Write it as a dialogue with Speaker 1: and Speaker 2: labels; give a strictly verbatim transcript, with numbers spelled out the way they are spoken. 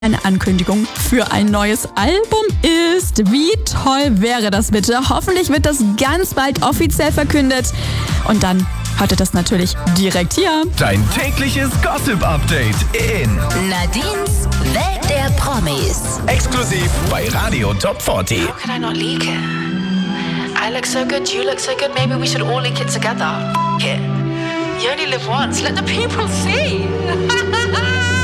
Speaker 1: eine Ankündigung für ein neues Album ist. Wie toll wäre das bitte? Hoffentlich wird das ganz bald offiziell verkündet. Und dann hört ihr das natürlich direkt hier.
Speaker 2: Dein tägliches Gossip-Update in
Speaker 3: Nadines Welt der Promis.
Speaker 2: Exklusiv bei Radio Top vierzig.
Speaker 4: How can I not leak it? I look so good, you look so good, maybe we should all leak it together. F it. You only live once, let the people see.